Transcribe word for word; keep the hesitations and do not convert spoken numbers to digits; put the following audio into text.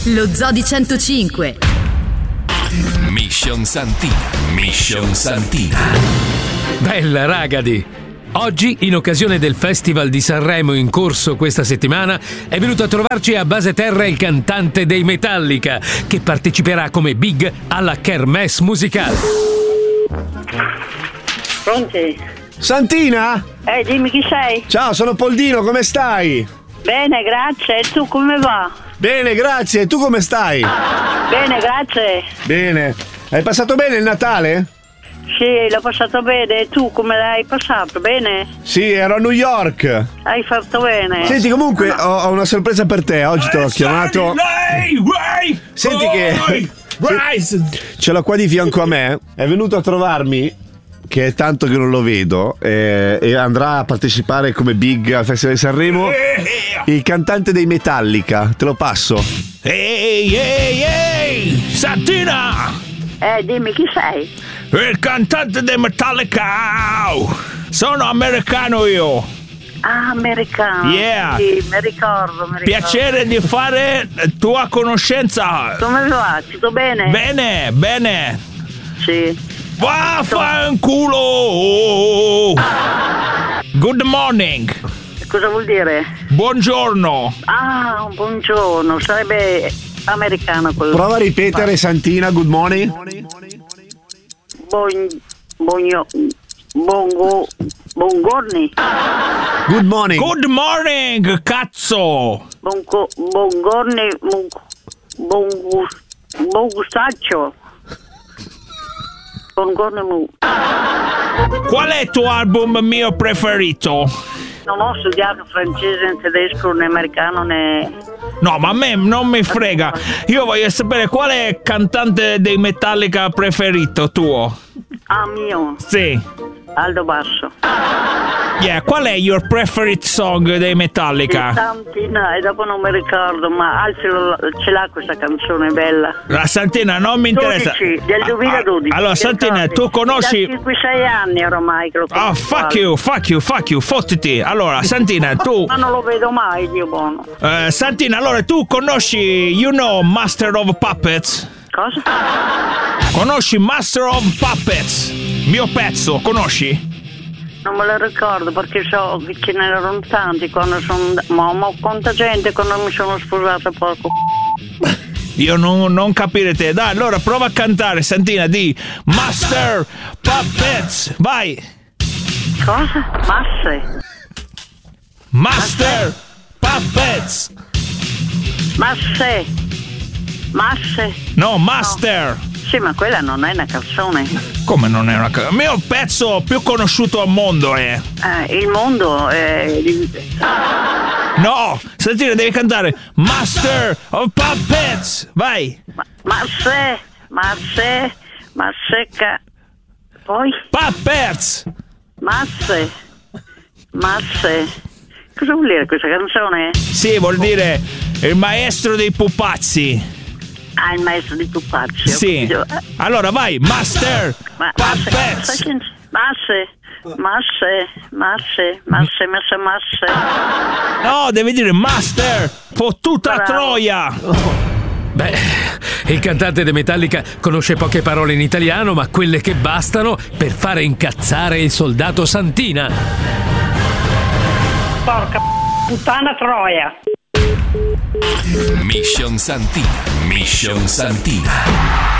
Lo Zoo di centocinque. Mission Santina. Mission Santina. Bella ragazzi. Oggi, in occasione del Festival di Sanremo in corso questa settimana, è venuto a trovarci a base terra il cantante dei Metallica, che parteciperà come big alla kermesse musicale. Pronti? Santina? Eh, dimmi chi sei? Ciao, sono Poldino, come stai? Bene, grazie. E tu come va? Bene, grazie. E tu come stai? Bene, grazie. Bene. Hai passato bene il Natale? Sì, l'ho passato bene. E tu come l'hai passato? Bene? Sì, ero a New York. Hai fatto bene. Senti, comunque ho, ho una sorpresa per te. Oggi te l'ho chiamato. Senti che ce l'ho qua di fianco a me. È venuto a trovarmi, che è tanto che non lo vedo, eh, e andrà a partecipare come big al Festival di Sanremo, il cantante dei Metallica. Te lo passo. Ehi, ehi, ehi! Santina! Eh, dimmi chi sei? Il cantante dei Metallica! Sono americano io! Ah, americano. Yeah. Sì, mi ricordo, mi ricordo. Piacere di fare tua conoscenza! Come va? Tutto bene? Bene, bene! Sì. Vaffanculo! Good morning! Cosa vuol dire? Buongiorno! Ah, buongiorno, sarebbe americano quello. Prova a ripetere, Santina, good morning. Buon... Buonio... Bongo... Bongorni. Good morning. Good morning, cazzo! Bongo... Bongorni... Bongo... Bongustaccio. Bongorni... Qual è il tuo album mio preferito? Non ho studiato francese, né tedesco, né americano, né... No, ma a me non mi frega. Io voglio sapere qual è il cantante dei Metallica preferito tuo. Ah, mio? Sì. Aldo Basso. Yeah, qual è your preferred song dei Metallica? Santina, e dopo non mi ricordo, ma Alfio ce l'ha questa canzone bella. La Santina non mi interessa. dodici, del duemiladodici. Allora, Santina, tu conosci... Da cinque sei anni ormai che lo conosco. Oh, fuck you, fuck you, fuck you, fottiti. Allora, Santina, tu... Ma non lo vedo mai, Dio buono. Uh, Santina, allora, tu conosci, you know, Master of Puppets? Cosa? Conosci Master of Puppets? Mio pezzo, conosci? Non me lo ricordo perché so che ce n'erano tanti quando sono... Ma, ma quanta gente quando mi sono sposata poco. Io non, non capire te. Dai, allora prova a cantare, Santina, di Master Puppets. Vai. Cosa? Masse. Master Puppets. Masse. Masse. No, Master. No. Sì, ma quella non è una canzone. Come non è una canzone? Il mio pezzo più conosciuto al mondo è... Eh, il mondo è... No, Santina, devi cantare Master of Puppets. Vai. Ma, masse. Masse. Masseca. Poi? Puppets. Masse. Masse. Cosa vuol dire questa canzone? Sì, vuol dire il maestro dei pupazzi. Ah, il maestro di pupazzi. Sì. Allora vai, Master Ma, Puppets. Masse. Masse. Masse. Masse. Masse. Masse. No, devi dire Master. Fottuta Bravo. troia. Beh, il cantante dei Metallica conosce poche parole in italiano, ma quelle che bastano per fare incazzare il soldato Santina. Porca puttana troia. Mission Santina. Mission Santina.